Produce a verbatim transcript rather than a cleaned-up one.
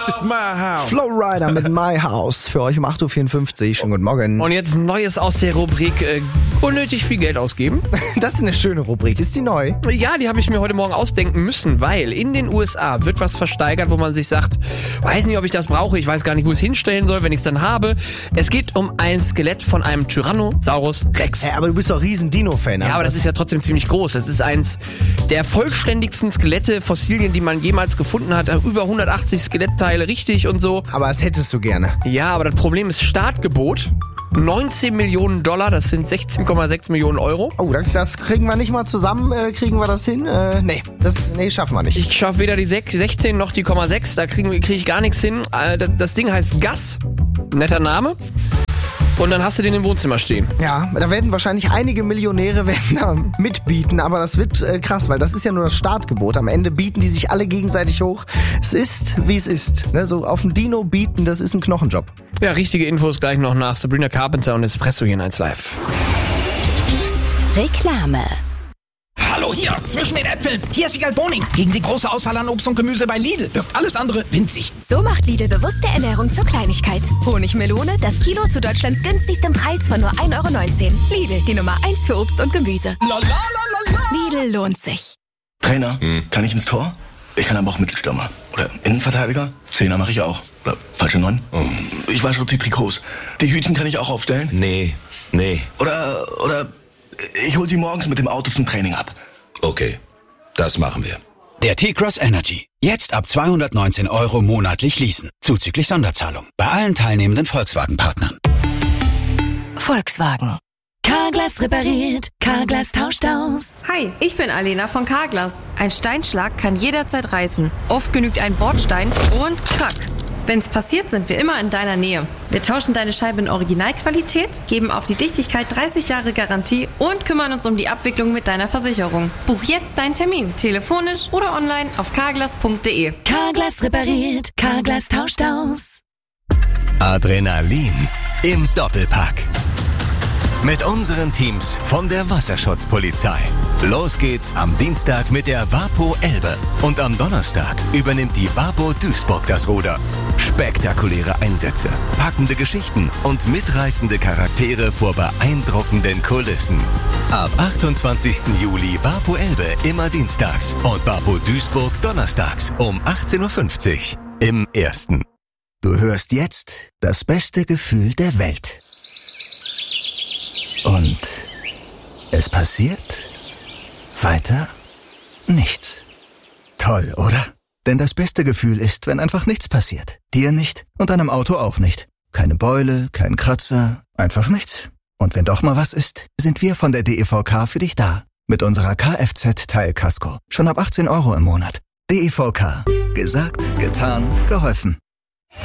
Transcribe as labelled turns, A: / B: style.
A: It's my house.
B: Flowrider mit My House für euch um acht Uhr vierundfünfzig. Schönen guten Morgen.
A: Und jetzt Neues aus der Rubrik äh, unnötig viel Geld ausgeben.
B: Das ist eine schöne Rubrik. Ist die neu?
A: Ja, die habe ich mir heute Morgen ausdenken müssen, weil in den U S A wird was versteigert, wo man sich sagt, weiß nicht, ob ich das brauche, ich weiß gar nicht, wo ich es hinstellen soll, wenn ich es dann habe. Es geht um ein Skelett von einem Tyrannosaurus Rex.
B: Ja, aber du bist doch riesen Dino-Fan.
A: Ja, aber das ist ja trotzdem ziemlich groß. Das ist eins der vollständigsten Skelette, Fossilien, die man jemals gefunden hat. Über hundertachtzig Skelettteile, richtig und so.
B: Aber das hättest du gerne.
A: Ja, aber das Problem ist Startgebot. neunzehn Millionen Dollar, das sind sechzehn Komma sechs Millionen Euro.
B: Oh, das kriegen wir nicht mal zusammen. Äh, kriegen wir das hin? Äh, nee, das nee, schaffen wir nicht.
A: Ich schaffe weder die sechzehn noch die Komma sechs. Da kriege krieg ich gar nichts hin. Äh, das, das Ding heißt Gus. Netter Name. Und dann hast du den im Wohnzimmer stehen.
B: Ja, da werden wahrscheinlich einige Millionäre werden da mitbieten, aber das wird äh, krass, weil das ist ja nur das Startgebot. Am Ende bieten die sich alle gegenseitig hoch. Es ist, wie es ist. Ne? So auf dem Dino bieten, das ist ein Knochenjob.
A: Ja, richtige Infos gleich noch nach Sabrina Carpenter und Espresso hier in eins Live.
C: Reklame.
D: Hallo hier, zwischen den Äpfeln. Hier ist Wiegald Boning. Gegen die große Auswahl an Obst und Gemüse bei Lidl wirkt alles andere winzig.
C: So macht Lidl bewusste Ernährung zur Kleinigkeit. Honigmelone, das Kilo zu Deutschlands günstigstem Preis von nur ein Euro neunzehn. Lidl, die Nummer eins für Obst und Gemüse.
D: La, la, la, la, la.
C: Lidl lohnt sich.
E: Trainer, hm. kann ich ins Tor? Ich kann aber auch Mittelstürmer. Oder Innenverteidiger? Zehner mache ich auch. Oder falsche Neun? Oh. Ich wasche die Trikots. Die Hütchen kann ich auch aufstellen?
F: Nee, nee.
E: Oder, oder ich hol sie morgens mit dem Auto zum Training ab.
F: Okay, das machen wir.
G: Der T-Cross Energy. Jetzt ab zweihundertneunzehn Euro monatlich leasen. Zuzüglich Sonderzahlung. Bei allen teilnehmenden Volkswagen-Partnern.
C: Volkswagen. Carglass repariert, Carglass tauscht aus.
H: Hi, ich bin Alena von Carglass. Ein Steinschlag kann jederzeit reißen. Oft genügt ein Bordstein und krack. Wenn's passiert, sind wir immer in deiner Nähe. Wir tauschen deine Scheibe in Originalqualität, geben auf die Dichtigkeit dreißig Jahre Garantie und kümmern uns um die Abwicklung mit deiner Versicherung. Buch jetzt deinen Termin, telefonisch oder online auf carglass punkt de.
C: Carglass repariert, Carglass tauscht aus.
I: Adrenalin im Doppelpack. Mit unseren Teams von der Wasserschutzpolizei. Los geht's am Dienstag mit der Vapo Elbe. Und am Donnerstag übernimmt die Vapo Duisburg das Ruder. Spektakuläre Einsätze, packende Geschichten und mitreißende Charaktere vor beeindruckenden Kulissen. Ab achtundzwanzigsten Juli Vapo Elbe immer dienstags und Vapo Duisburg donnerstags um achtzehn Uhr fünfzig im Ersten.
J: Du hörst jetzt das beste Gefühl der Welt. Und es passiert weiter nichts. Toll, oder? Denn das beste Gefühl ist, wenn einfach nichts passiert. Dir nicht und deinem Auto auch nicht. Keine Beule, kein Kratzer, einfach nichts. Und wenn doch mal was ist, sind wir von der D E V K für dich da. Mit unserer Kfz-Teilkasko. Schon ab achtzehn Euro im Monat. D E V K. Gesagt, getan, geholfen.